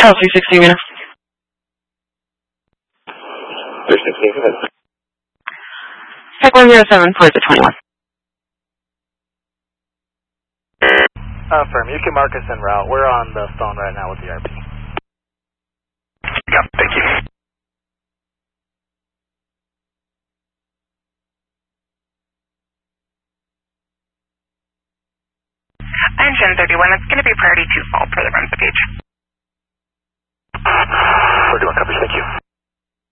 Charles 360 Arena. 360, go ahead. Tech 107 for the 21. Firm, you can mark us en route. We're on the phone right now with the RP. Yeah, thank you. Engine 31, it's going to be priority 2 fault for the Brunswick Gauge. 31 copies, thank you.